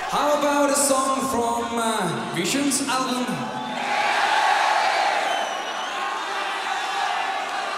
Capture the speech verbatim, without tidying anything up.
How about a song from uh, Visions album?